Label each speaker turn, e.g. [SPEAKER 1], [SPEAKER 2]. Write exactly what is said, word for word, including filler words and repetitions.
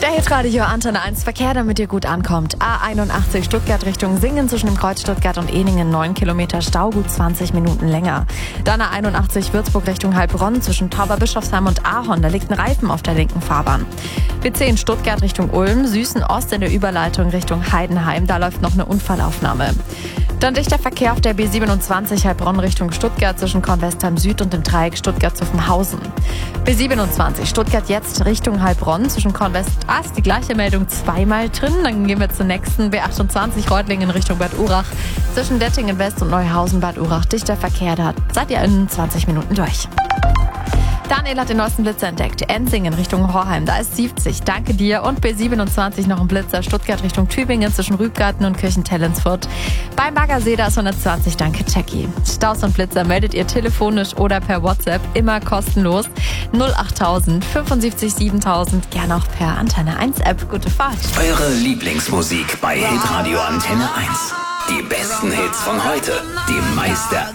[SPEAKER 1] Der Hitradio Antenne eins Verkehr, damit ihr gut ankommt. A einundachtzig Stuttgart Richtung Singen zwischen dem Kreuz Stuttgart und Ehningen neun Kilometer Stau, gut zwanzig Minuten länger. Dann A einundachtzig Würzburg Richtung Heilbronn zwischen Tauberbischofsheim und Ahorn, da liegt ein Reifen auf der linken Fahrbahn. B zehn Stuttgart Richtung Ulm, Süßen Ost in der Überleitung Richtung Heidenheim, da läuft noch eine Unfallaufnahme. Dann dichter Verkehr auf der B siebenundzwanzig Heilbronn Richtung Stuttgart zwischen Kornwestheim Süd und dem Dreieck Stuttgart-Zuffenhausen. B siebenundzwanzig Stuttgart jetzt Richtung Heilbronn zwischen Kornwest. Ah, ist die gleiche Meldung zweimal drin. Dann gehen wir zur nächsten. B achtundzwanzig Reutlingen Richtung Bad Urach zwischen Dettingen West und Neuhausen Bad Urach. Dichter Verkehr, da seid ihr in zwanzig Minuten durch. Daniel hat den neuesten Blitzer entdeckt. Ensingen Richtung Horheim, da ist siebzig. Danke dir. Und B siebenundzwanzig noch ein Blitzer. Stuttgart Richtung Tübingen zwischen Rübgarten und Kirchentellensfurt. Beim Baggersee, da ist hundertzwanzig. Danke, Jackie. Staus und Blitzer meldet ihr telefonisch oder per WhatsApp. Immer kostenlos. null achttausend fünfundsiebzig siebentausend. Gerne auch per Antenne eins App. Gute Fahrt.
[SPEAKER 2] Eure Lieblingsmusik bei Hitradio Antenne eins. Die besten Hits von heute. Die meiste